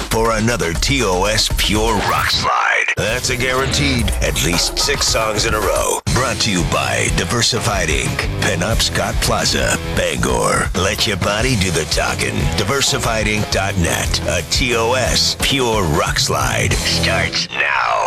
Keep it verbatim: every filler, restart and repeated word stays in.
for another T O S Pure Rock Slide. That's a guaranteed at least six songs in a row. Brought to you by Diversified Incorporated. Pinup Scott Plaza, Bangor. Let your body do the talking. diversified inc dot net. A T O S Pure Rock Slide starts now.